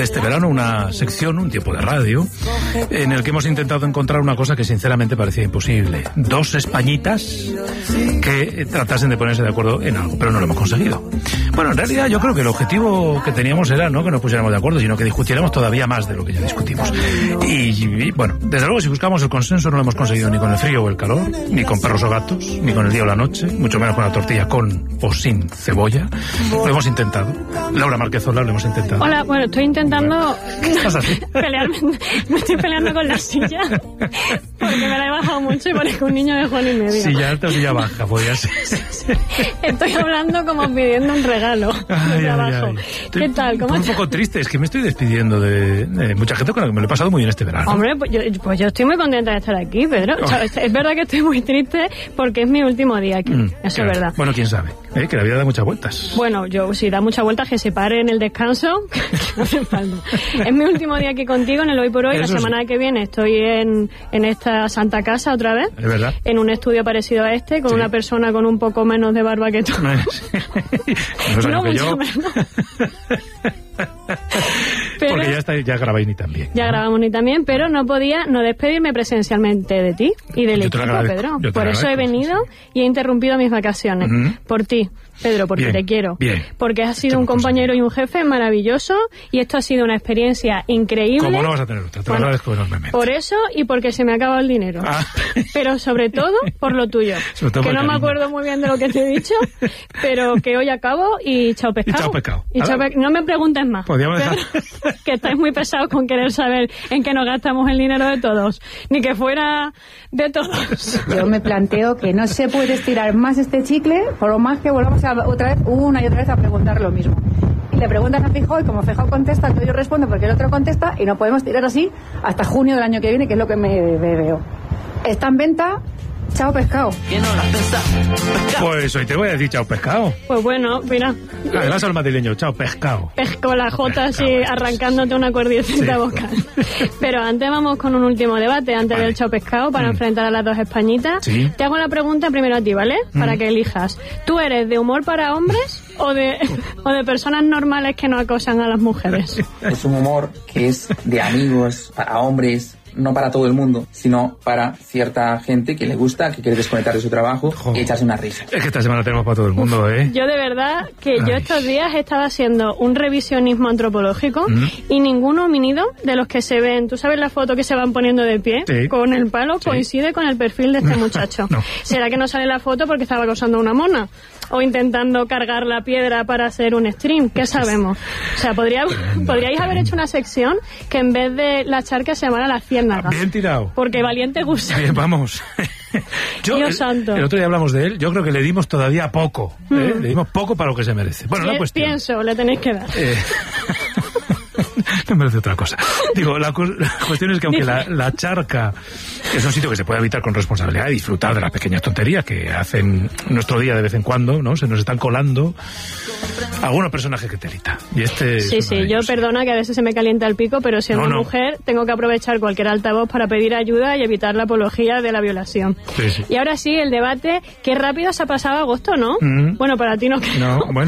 este verano una sección, un tiempo de radio, en el que hemos intentado encontrar una cosa que sinceramente parecía imposible. Dos españitas que tratasen de ponerse de acuerdo en algo, pero no lo hemos conseguido. Bueno, en realidad yo creo que el objetivo que teníamos era no que nos pusiéramos de acuerdo, sino que discutiéramos todavía más de lo que ya discutimos. Y bueno, desde luego si buscamos el consenso no lo hemos conseguido ni con el frío o el calor, ni con perros o gatos, ni con el día o la noche, mucho menos con la tortilla con o sin cebolla. Lo hemos intentado. Laura Márquez-Ola, lo hemos intentado. Hola, bueno, estoy intentando pelearme. Me estoy peleando con la silla porque me la he bajado mucho y parezco un niño de Juan y medio. Silla alta o silla baja, podría ser. Estoy hablando como pidiendo un regalo de trabajo. ¿Qué tal? ¿Cómo estás? Un poco triste, es que me estoy despidiendo de mucha gente con la que me lo he pasado muy bien este verano. Hombre, pues yo estoy muy contenta de estar aquí, Pedro. O sea, es verdad que estoy muy triste porque es mi último día aquí. Eso claro. Es verdad. Bueno, quién sabe, que la vida da muchas vueltas. Bueno, yo si da muchas vueltas que se pare en el descanso, que no hace falta. Es mi último día aquí contigo en el Hoy por Hoy. Eso la semana que viene estoy en esta santa casa otra vez. Es verdad. En un estudio parecido a este, con una persona con un poco menos de barba que tú. No mucho yo. menos. Pero, porque ya grabáis ni también. Ya grabamos ni también, pero no podía no despedirme presencialmente de ti y del equipo, Pedro. Por eso he venido y he interrumpido mis vacaciones. Por ti, Pedro, porque te quiero. Bien. Porque has sido un compañero y un jefe maravilloso y esto ha sido una experiencia increíble. ¿Cómo no vas a tener otra? Te lo agradezco enormemente. Por eso y porque se me ha acabado el dinero. Pero sobre todo por lo tuyo. Que no me acuerdo muy bien de lo que te he dicho, pero que hoy acabo y chao pescado. Y chao pescado. No me preguntes más. Podríamos dejar... Que estáis muy pesados con querer saber en qué nos gastamos el dinero de todos. Ni que fuera de todos. Yo me planteo que no se puede estirar más este chicle, por lo más que volvamos otra vez, una y otra vez a preguntar lo mismo. Y le preguntas a Feijóo y como Feijóo contesta, yo respondo porque el otro contesta y no podemos tirar así hasta junio del año que viene, que es lo que me veo. Está en venta. Chao pescado. Pues hoy te voy a decir chao pescado. Pues bueno, mira. Además al madrileño, chao pescado. Con la J así arrancándote una cuerdecita vocal. Pero antes vamos con un último debate, antes del chao pescado, para enfrentar a las dos españitas. ¿Sí? Te hago la pregunta primero a ti, ¿vale? Para que elijas. ¿Tú eres de humor para hombres o de personas normales que no acosan a las mujeres? Es un humor que es de amigos, para hombres, no para todo el mundo, sino para cierta gente que le gusta, que quiere desconectar de su trabajo y echarse una risa. Es que esta semana tenemos para todo el mundo, ¿eh? Yo de verdad que yo estos días estaba haciendo un revisionismo antropológico y ningún homínido de los que se ven, tú sabes la foto que se van poniendo de pie con el palo, coincide con el perfil de este muchacho. No. ¿Será que no sale la foto porque estaba acosando a una mona? O intentando cargar la piedra para hacer un stream, ¿qué sabemos? O sea, podríais haber hecho una sección que en vez de la charca se llamara las ciénagas. Bien tirado. Porque valiente gusta. Bien, vamos. Dios santo. El otro día hablamos de él, yo creo que le dimos todavía poco. Le dimos poco para lo que se merece. Bueno, la cuestión... Pienso, le tenéis que dar. No merece otra cosa. Digo, la cuestión es que aunque la charca es un sitio que se puede habitar con responsabilidad y disfrutar de las pequeñas tonterías que hacen nuestro día de vez en cuando, ¿no? Se nos están colando algunos personajes que telita. Y Sí, yo perdona que a veces se me calienta el pico, pero siendo mujer tengo que aprovechar cualquier altavoz para pedir ayuda y evitar la apología de la violación. Sí. Y ahora sí, el debate, qué rápido se ha pasado agosto, ¿no? Bueno, para ti no creo. No, bueno.